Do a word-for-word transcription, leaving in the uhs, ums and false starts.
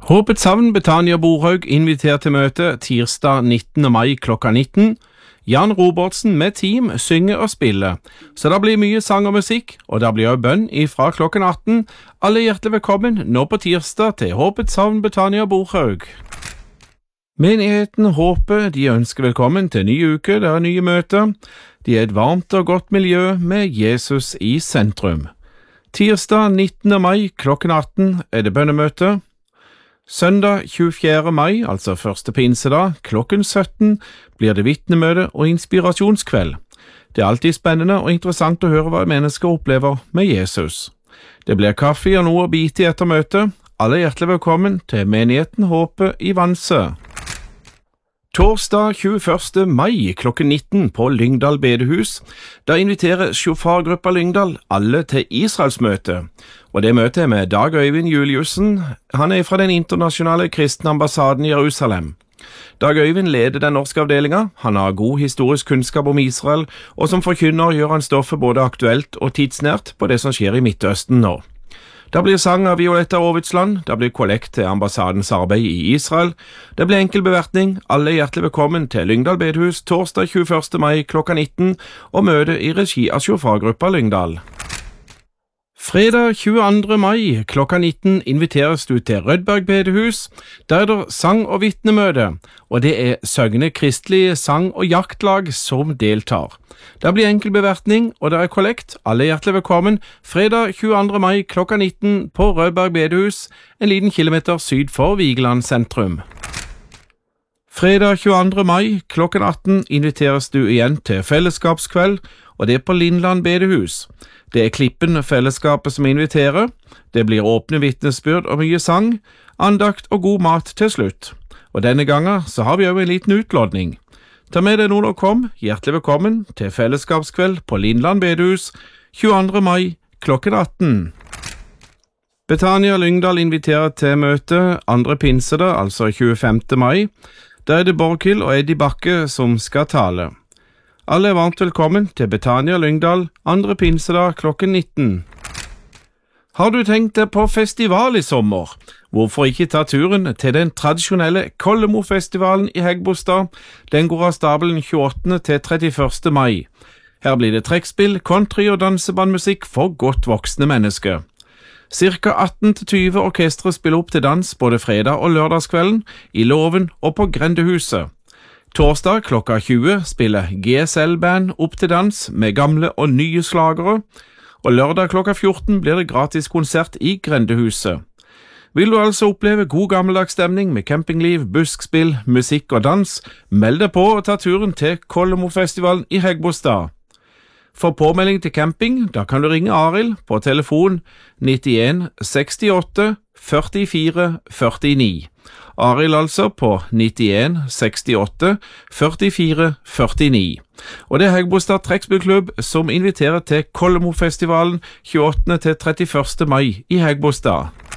Håpets Havn Betania Borhaug inviterer til møte tirsdag nittende mai klokka nitten. Jan Robertsen med team synger og spiller, så det blir mye sang og musikk, og det blir også bønn ifra klokken atten. Alle hjertelig velkommen nå på tirsdag til Håpets Havn Betania Borhaug. Menigheten Håpet de ønsker velkommen til ny uke, det er nye møter. De er et varmt og godt miljø med Jesus i sentrum. Tirsdag nittende mai klokken atten er det bønnemøte. Søndag tjuefjerde mai, altså første pinsedag, klokken sytten, blir det vitnemøte og inspirasjonskveld. Det er alltid spennende og interessant å høre hva mennesker opplever med Jesus. Det blir kaffe og noe å bite i etter møtet. Alle hjertelig velkommen til menigheten Håpet i Vanse. Torsdag tjueførste mai klokken nitten på Lyngdal bedehus. Da inviterer sjofargruppa Lyngdal alle til Israelsmøte. Og det møtet er med Dag Øyvind Juliussen. Han er fra den internasjonale kristne ambassaden i Jerusalem. Dag Øyvind leder den norske avdelingen. Han har god historisk kunnskap om Israel, og som forkynner gjør han stoffet både aktuelt og tidsnært på det som skjer i Midtøsten nå. Det blir sang av Violetta Aavitsland, det blir kollekt til ambassadens arbeid i Israel, det blir enkel bevertning. Alle hjertelig velkommen til Lyngdal bedehus torsdag tjueførste mai klokka nitten, og møte i regi av sjofargruppa Lyngdal. Fredag tjueandre mai klokka nitten inviteres du til Rødberg bedehus. Der er det sang- og vitnemøte, og det er Søgne kristelige sang- og jaktlag som deltar. Det blir enkel bevertning, og det er kollekt. Alle hjertelig velkommen fredag tjueandre mai klokka nitten på Rødberg bedehus, en liten kilometer syd for Vigeland sentrum. Fredag tjueandre mai klokken atten inviteres du igjen til fellesskapskveld, og det er på Lindland bedehus. Det er Klippen fellesskapet som inviterer. Det blir åpne vitnesbyrd og mye sang, andakt og god mat til slutt. Og denne gangen så har vi også en liten utlodning. Ta med deg noen og kom, hjertelig velkommen til fellesskapskveld på Lindland bedehus tjueandre mai klokken atten. Betania Lyngdal inviterer til møte andre pinsedag, altså tjuefemte mai. Der er det Borghild og Eddie Bakke som skal tale. Alle er varmt velkommen til Betania Lyngdal andre pinsedag klokken nitten. Har du tenkt deg på festival i sommer? Hvorfor ikke ta turen til den tradisjonelle Kollemo-festivalen i Hægebostad? Den går av stabelen tjueåttende til trettiførste mai. Her blir det trekkspill, country og dansebandmusikk for godt voksne mennesker. Cirka atten til tyve orkestre spiller opp til dans både fredag og lørdagskvelden, i Låven og på Grendehuset. Torsdag klokka tjue spiller G S L-band opp til dans med gamle og nye slagere, og lørdag klokka fjorten blir det gratis konsert i Grendehuset. Vil du altså oppleve god gammeldagsstemning med campingliv, buskspill, musikk og dans, meld deg på og ta turen til Kollemo-festivalen i Hægebostad. For påmelding til camping, da kan du ringe Arild på telefon nittien sekstiåtte førtifire førtini. Arild altså på nittien sekstiåtte førtifire førtini. Og det er Hægebostad trekkspillklubb som inviterer til Kollemo-festivalen tjueåttende til trettiførste mai i Hægebostad.